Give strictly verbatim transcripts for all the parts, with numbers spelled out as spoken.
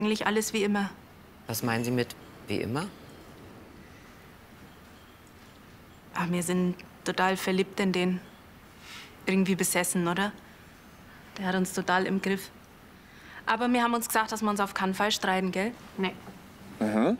Eigentlich alles wie immer. Was meinen Sie mit wie immer? Ach, wir sind total verliebt in den. Irgendwie besessen, oder? Der hat uns total im Griff. Aber wir haben uns gesagt, dass wir uns auf keinen Fall streiten, gell? Nee. Mhm.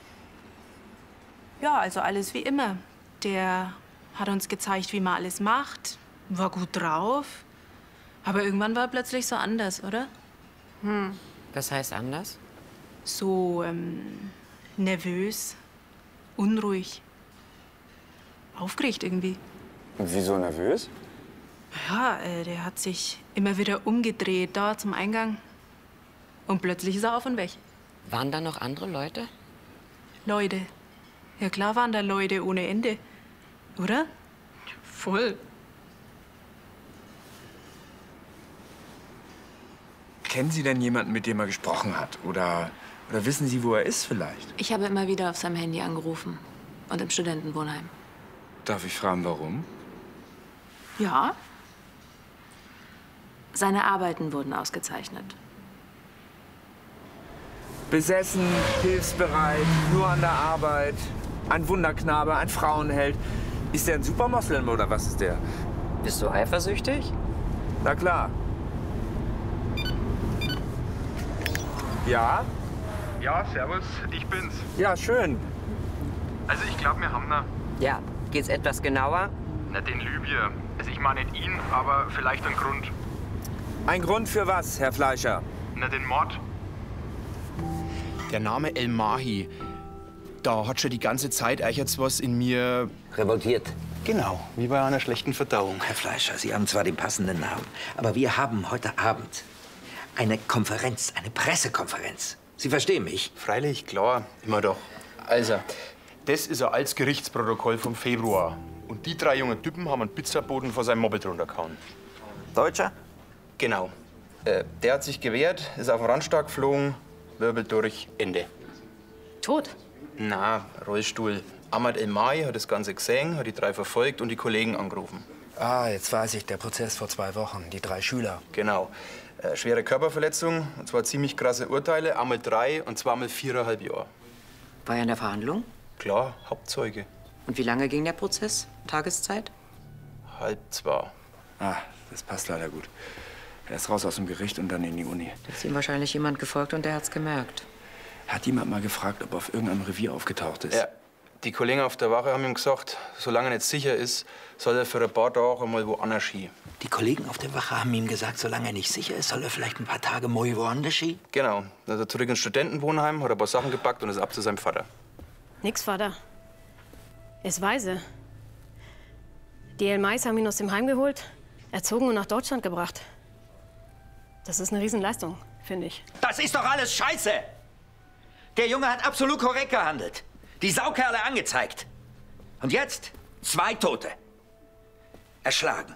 Ja, also alles wie immer. Der hat uns gezeigt, wie man alles macht. War gut drauf. Aber irgendwann war er plötzlich so anders, oder? Hm. Was heißt anders? So, ähm, nervös, unruhig, aufgeregt irgendwie. Und wieso nervös? Ja, äh, der hat sich immer wieder umgedreht, da zum Eingang. Und plötzlich ist er auf und weg. Waren da noch andere Leute? Leute. Ja klar waren da Leute ohne Ende. Oder? Voll. Kennen Sie denn jemanden, mit dem er gesprochen hat? Oder, oder wissen Sie, wo er ist vielleicht? Ich habe immer wieder auf seinem Handy angerufen. Und im Studentenwohnheim. Darf ich fragen, warum? Ja. Seine Arbeiten wurden ausgezeichnet. Besessen, hilfsbereit, nur an der Arbeit. Ein Wunderknabe, ein Frauenheld. Ist der ein Supermoslem oder was ist der? Bist du eifersüchtig? Na klar. Ja? Ja, servus, ich bin's. Ja, schön. Also ich glaube, wir haben da. Ja. Geht's etwas genauer? Nicht den Libyer. Also ich meine nicht ihn, aber vielleicht einen Grund. Ein Grund für was, Herr Fleischer? Nicht den Mord. Der Name El Mahi, da hat schon die ganze Zeit euch jetzt was in mir... Revoltiert. Genau, wie bei einer schlechten Verdauung. Herr Fleischer, Sie haben zwar den passenden Namen, aber wir haben heute Abend eine Konferenz, eine Pressekonferenz. Sie verstehen mich? Freilich, klar, immer doch. Also, das ist ein altes Gerichtsprotokoll vom Februar. Und die drei jungen Typen haben einen Pizzaboden vor seinem Moped runtergehauen. Deutscher? Genau. Äh, der hat sich gewehrt, ist auf den Randstag geflogen, Wirbel durch, Ende. Tot? Na, Rollstuhl. Ahmad El Mahi hat das Ganze gesehen, hat die drei verfolgt und die Kollegen angerufen. Ah, jetzt weiß ich, der Prozess vor zwei Wochen, die drei Schüler. Genau. Äh, schwere Körperverletzung, und zwar ziemlich krasse Urteile, einmal drei und zweimal viereinhalb Jahre. War er in der Verhandlung? Klar, Hauptzeuge. Und wie lange ging der Prozess? Tageszeit? Halb zwei. Ah, das passt leider gut. Er ist raus aus dem Gericht und dann in die Uni. Da ist ihm wahrscheinlich jemand gefolgt und der hat's gemerkt. Hat jemand mal gefragt, ob er auf irgendeinem Revier aufgetaucht ist? Ja, die Kollegen auf der Wache haben ihm gesagt, solange er nicht sicher ist, soll er für ein paar Tage einmal woanders ski. Die Kollegen auf der Wache haben ihm gesagt, solange er nicht sicher ist, soll er vielleicht ein paar Tage mal woanders ski? Genau. Dann ist er zurück ins Studentenwohnheim, hat ein paar Sachen gepackt und ist ab zu seinem Vater. Nix, Vater. Er ist weise. Die El Mais haben ihn aus dem Heim geholt, erzogen und nach Deutschland gebracht. Das ist eine Riesenleistung, finde ich. Das ist doch alles Scheiße! Der Junge hat absolut korrekt gehandelt. Die Saukerle angezeigt. Und jetzt zwei Tote. Erschlagen.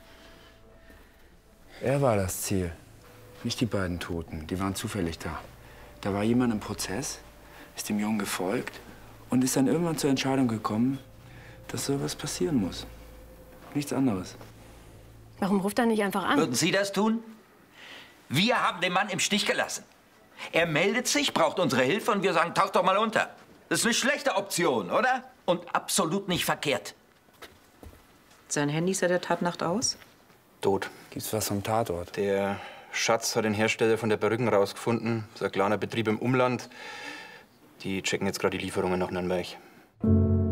Er war das Ziel, nicht die beiden Toten. Die waren zufällig da. Da war jemand im Prozess, ist dem Jungen gefolgt und ist dann irgendwann zur Entscheidung gekommen, dass sowas passieren muss. Nichts anderes. Warum ruft er nicht einfach an? Würden Sie das tun? Wir haben den Mann im Stich gelassen. Er meldet sich, braucht unsere Hilfe und wir sagen, tauch doch mal unter. Das ist eine schlechte Option, oder? Und absolut nicht verkehrt. Sein Handy sah der Tatnacht aus? Tot. Gibt's was vom Tatort? Der Schatz hat den Hersteller von der Perücken rausgefunden. Das ist ein kleiner Betrieb im Umland. Die checken jetzt gerade die Lieferungen nach Nürnberg.